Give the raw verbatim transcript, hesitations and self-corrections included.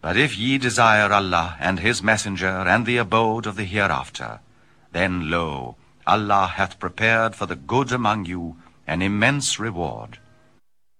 But if ye desire Allah and his messenger and the abode of the hereafter, then lo, Allah hath prepared for the good among you an immense reward.